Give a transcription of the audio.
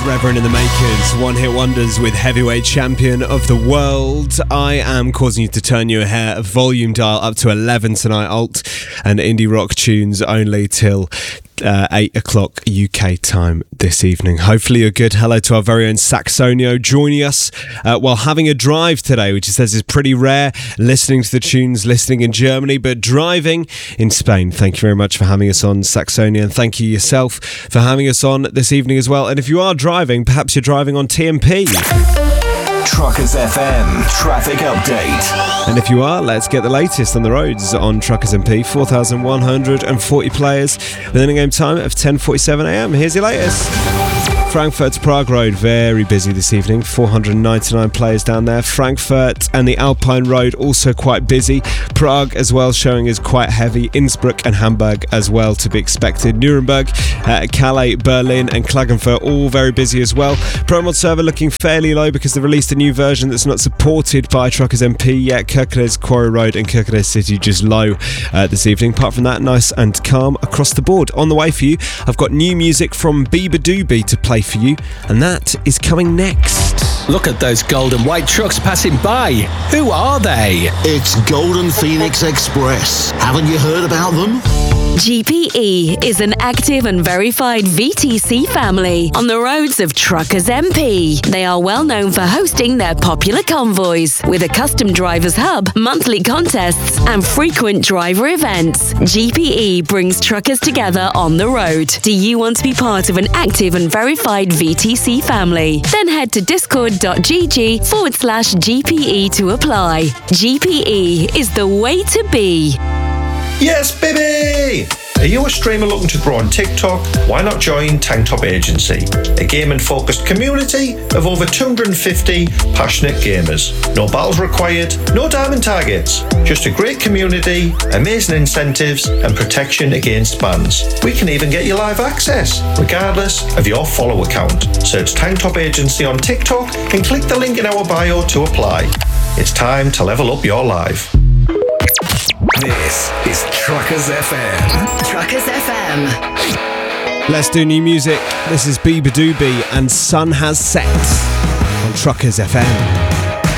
Reverend and the Makers, one-hit wonders with heavyweight champion of the world. I am causing you to turn your volume dial up to 11 tonight, alt, and indie rock tunes only till 8 o'clock UK time this evening. Hopefully you're good. Hello to our very own Saxonio joining us while having a drive today, which he says is pretty rare, listening to the tunes, listening in Germany, but driving in Spain. Thank you very much for having us on, Saxonio, and thank you yourself for having us on this evening as well. And if you are driving, perhaps you're driving on TMP. Truckers FM traffic update. And if you are, let's get the latest on the roads on Truckers MP. 4,140 players within a game time of 10:47 a.m. Here's your latest. Frankfurt to Prague Road, very busy this evening. 499 players down there. Frankfurt and the Alpine Road also quite busy. Prague as well showing is quite heavy. Innsbruck and Hamburg as well to be expected. Nuremberg, Calais, Berlin and Klagenfurt all very busy as well. Promod server looking fairly low because they released a new version that's not supported by Truckers MP yet. Kirkenes, Quarry Road and Kirkenes City just low this evening. Apart from that, nice and calm across the board. On the way for you, I've got new music from Beabadoobee to play for you, and that is coming next. Look at those gold and white trucks passing by. Who are they? It's Golden Phoenix Express. Haven't you heard about them? GPE is an active and verified VTC family on the roads of Truckers MP. They are well known for hosting their popular convoys with a custom drivers hub, monthly contests and frequent driver events. GPE brings truckers together on the road. Do you want to be part of an active and verified VTC family? Then head to discord.gg/GPE to apply. GPE is the way to be. Yes, baby! Are you a streamer looking to grow on TikTok? Why not join Tank Top Agency, a gaming-focused community of over 250 passionate gamers. No battles required, no diamond targets, just a great community, amazing incentives, and protection against bans. We can even get you live access, regardless of your follow account. Search Tank Top Agency on TikTok and click the link in our bio to apply. It's time to level up your life. This is Truckers FM. Truckers FM. Let's do new music. This is Beabadoobee and Sun Has Set on Truckers FM.